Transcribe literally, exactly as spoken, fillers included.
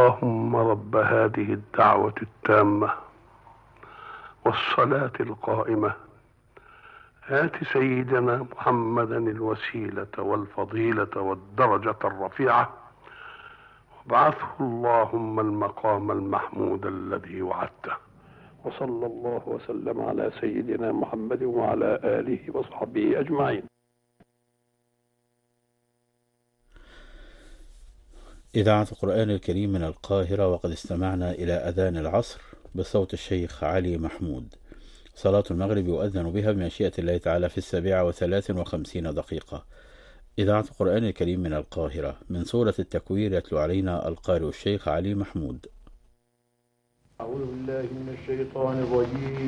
اللهم رب هذه الدعوة التامة والصلاة القائمة آت سيدنا محمدا الوسيلة والفضيلة والدرجة الرفيعة وابعثه اللهم المقام المحمود الذي وعدته. وصلى الله وسلم على سيدنا محمد وعلى آله وصحبه أجمعين. إذاعة القرآن الكريم من القاهرة، وقد استمعنا إلى أذان العصر بصوت الشيخ علي محمود. صلاة المغرب يؤذن بها بمشيئة الله تعالى في السابعة وثلاث وخمسين دقيقة. إذاعة القرآن الكريم من القاهرة، من سورة التكوير يتلو علينا القارئ الشيخ علي محمود. أعوذ بالله من الشيطان الرجيم.